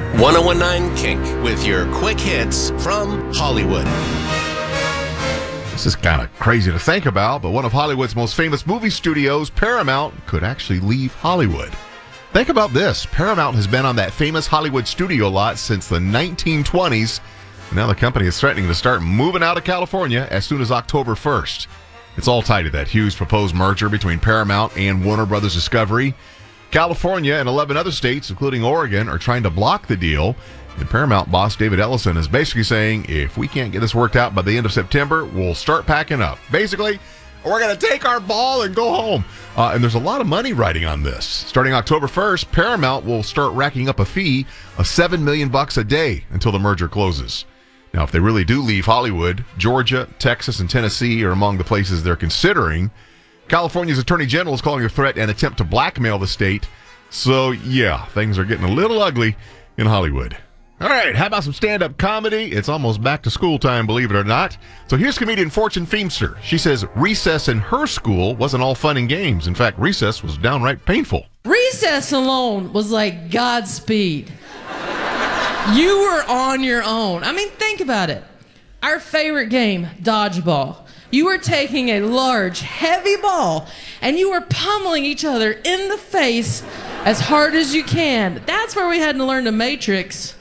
1019 Kink with your quick hits from Hollywood. This is kind of crazy to think about, but one of Hollywood's most famous movie studios, Paramount, could actually leave Hollywood. Think about this. Paramount has been on that famous Hollywood studio lot since the 1920s. Now the company is threatening to start moving out of California as soon as October 1st. It's all tied to that huge proposed merger between Paramount and Warner Brothers Discovery. California and 11 other states, including Oregon, are trying to block the deal. And Paramount boss David Ellison is basically saying, if we can't get this worked out by the end of September, we'll start packing up. Basically, we're going to take our ball and go home. And there's a lot of money riding on this. Starting October 1st, Paramount will start racking up a fee of $7 million a day until the merger closes. Now, if they really do leave Hollywood, Georgia, Texas, and Tennessee are among the places they're considering. California's Attorney General is calling the threat an attempt to blackmail the state. So, yeah, things are getting a little ugly in Hollywood. All right, how about some stand-up comedy? It's almost back to school time, believe it or not. So here's comedian Fortune Feimster. She says recess in her school wasn't all fun and games. In fact, recess was downright painful. Recess alone was like Godspeed. You were on your own. I mean, think about it. Our favorite game, dodgeball. You were taking a large, heavy ball, and you were pummeling each other in the face as hard as you can. That's where we had to learn the Matrix.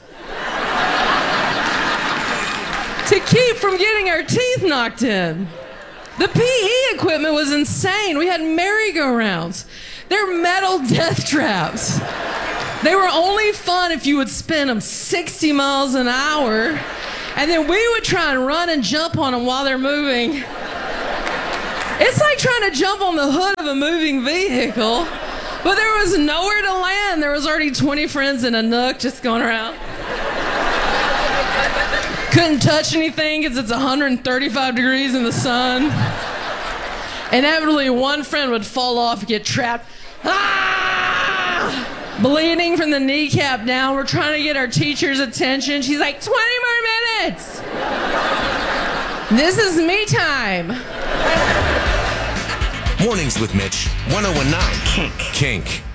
To keep from getting our teeth knocked in. The PE equipment was insane. We had merry-go-rounds. They're metal death traps. They were only fun if you would spin them 60 miles an hour, and then we would try and run and jump on them while they're moving. It's like trying to jump on the hood of a moving vehicle, but there was nowhere to land. There was already 20 friends in a nook just going around. Couldn't touch anything because it's 135 degrees in the sun. Inevitably, one friend would fall off and get trapped. Bleeding from the kneecap down. We're trying to get our teacher's attention. She's like, 20 more minutes. This is me time. Mornings with Mitch, 1019 Kink.